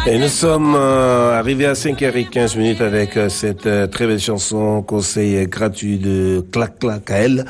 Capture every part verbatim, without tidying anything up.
Et nous sommes euh, arrivés à cinq heures quinze avec euh, cette euh, très belle chanson, conseil gratuit de Clac Clac à elle.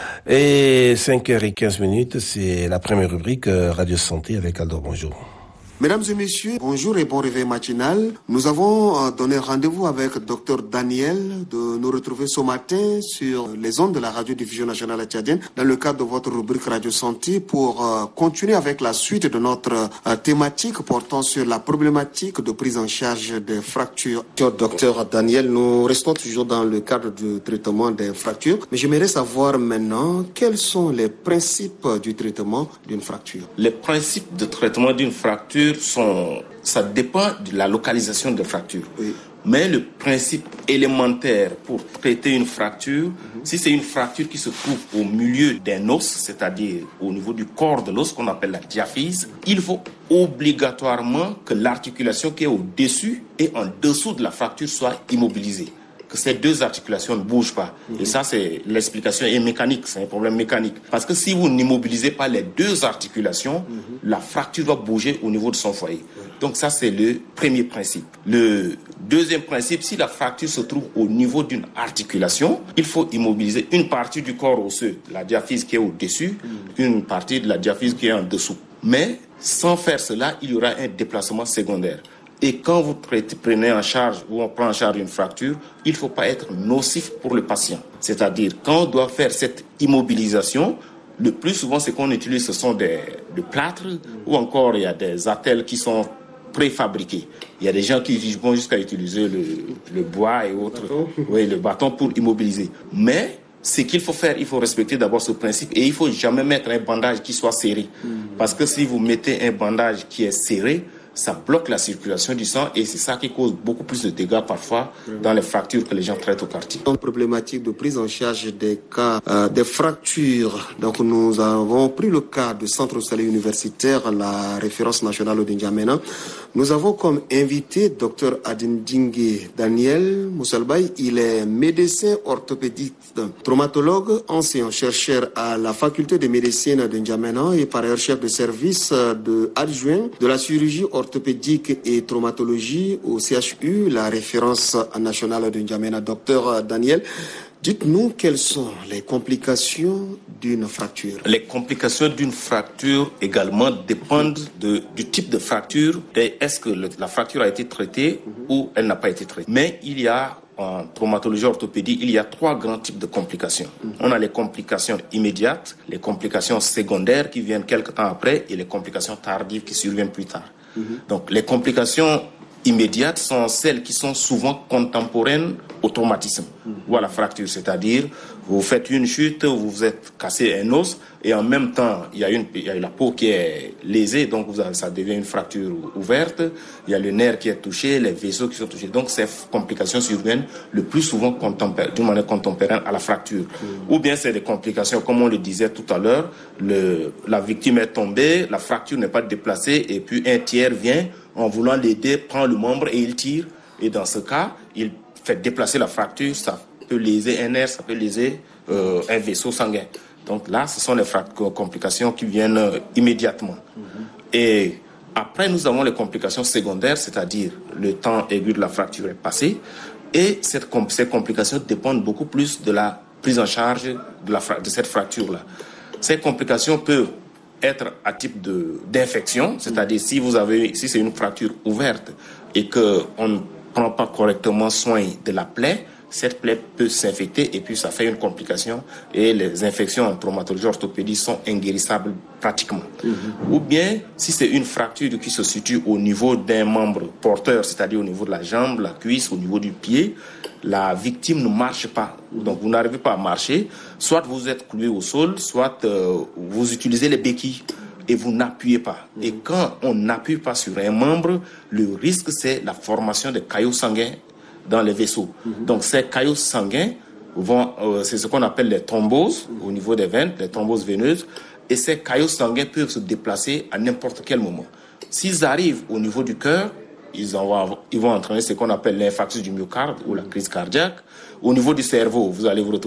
Et cinq heures quinze, c'est la première rubrique euh, Radio Santé avec Aldo. Bonjour. Mesdames et messieurs, bonjour et bon réveil matinal. Nous avons donné rendez-vous avec docteur Daniel de nous retrouver ce matin sur les ondes de la radiodiffusion nationale tchadienne dans le cadre de votre rubrique Radio Santé pour euh, continuer avec la suite de notre euh, thématique portant sur la problématique de prise en charge des fractures. Docteur Daniel, nous restons toujours dans le cadre du traitement des fractures, mais j'aimerais savoir maintenant quels sont les principes du traitement d'une fracture. Les principes de traitement d'une fracture sont, ça dépend de la localisation de la fracture. Oui. Mais le principe élémentaire pour traiter une fracture, mm-hmm. si c'est une fracture qui se trouve au milieu d'un os, c'est-à-dire au niveau du corps de l'os qu'on appelle la diaphyse, mm-hmm. il faut obligatoirement que l'articulation qui est au-dessus et en dessous de la fracture soit immobilisée. Que ces deux articulations ne bougent pas. Mmh. Et ça, c'est l'explication est mécanique, c'est un problème mécanique. Parce que si vous n'immobilisez pas les deux articulations, mmh. la fracture va bouger au niveau de son foyer. Mmh. Donc ça, c'est le premier principe. Le deuxième principe, si la fracture se trouve au niveau d'une articulation, il faut immobiliser une partie du corps osseux, la diaphyse qui est au-dessus, mmh. une partie de la diaphyse qui est en dessous. Mais sans faire cela, il y aura un déplacement secondaire. Et quand vous prenez en charge ou on prend en charge une fracture, il ne faut pas être nocif pour le patient. C'est-à-dire, quand on doit faire cette immobilisation, le plus souvent, ce qu'on utilise, ce sont des, des plâtres ou encore il y a des attelles qui sont préfabriqués. Il y a des gens qui vont jusqu'à utiliser le, le bois et autres, oui, le bâton pour immobiliser. Mais ce qu'il faut faire, il faut respecter d'abord ce principe et il ne faut jamais mettre un bandage qui soit serré. Parce que si vous mettez un bandage qui est serré, ça bloque la circulation du sang et c'est ça qui cause beaucoup plus de dégâts parfois dans les fractures que les gens traitent au quartier. Une problématique de prise en charge des cas euh, des fractures. Donc nous avons pris le cas du Centre hospitalier universitaire, la référence nationale de N'Djamena. Nous avons comme invité Dr Adindingue Daniel Moussalbaï. Il est médecin orthopédiste, traumatologue, ancien chercheur à la faculté de médecine de N'Djamena et par ailleurs chef de service de adjoint de la chirurgie orthopédique et traumatologie au C H U, la référence nationale de N'Djamena. Docteur Daniel, dites-nous quelles sont les complications d'une fracture. Les complications d'une fracture également dépendent de, du type de fracture et est-ce que le, la fracture a été traitée mm-hmm. ou elle n'a pas été traitée. Mais il y a en traumatologie orthopédie, il y a trois grands types de complications. Mm-hmm. On a les complications immédiates, les complications secondaires qui viennent quelques temps après et les complications tardives qui surviennent plus tard. Mm-hmm. Donc les complications immédiates sont celles qui sont souvent contemporaines au traumatisme mmh. ou à la fracture, c'est-à-dire vous faites une chute, vous vous êtes cassé un os et en même temps il y a, une, il y a la peau qui est lésée, donc vous avez, ça devient une fracture ouverte, il y a le nerf qui est touché, les vaisseaux qui sont touchés, donc ces complications surviennent le plus souvent contempé- d'une manière contemporaine à la fracture. Mmh. Ou bien c'est des complications, comme on le disait tout à l'heure, le, la victime est tombée, la fracture n'est pas déplacée et puis un tiers vient en voulant l'aider, prend le membre et il tire. Et dans ce cas, il fait déplacer la fracture, ça peut léser un nerf, ça peut léser euh, un vaisseau sanguin. Donc là, ce sont les fract- complications qui viennent euh, immédiatement. Mm-hmm. Et après, nous avons les complications secondaires, c'est-à-dire le temps aigu de la fracture est passé. Et cette, ces complications dépendent beaucoup plus de la prise en charge de, la, de cette fracture-là. Ces complications peuvent être à type de d'infection, c'est-à-dire si vous avez si c'est une fracture ouverte et que on ne prend pas correctement soin de la plaie, cette plaie peut s'infecter et puis ça fait une complication et les infections en traumatologie orthopédie sont inguérissables pratiquement. Mm-hmm. Ou bien si c'est une fracture qui se situe au niveau d'un membre porteur, c'est-à-dire au niveau de la jambe, la cuisse, au niveau du pied, la victime ne marche pas. Donc vous n'arrivez pas à marcher, soit vous êtes cloué au sol, soit euh, vous utilisez les béquilles et vous n'appuyez pas. Mmh. Et quand on n'appuie pas sur un membre, le risque c'est la formation de caillots sanguins dans les vaisseaux. Mmh. Donc ces caillots sanguins vont, euh, c'est ce qu'on appelle les thromboses mmh. au niveau des veines, les thromboses veineuses, et ces caillots sanguins peuvent se déplacer à n'importe quel moment. S'ils arrivent au niveau du cœur, Ils, en, ils vont entraîner ce qu'on appelle l'infarctus du myocarde ou la crise cardiaque. Au niveau du cerveau, vous allez vous retrouver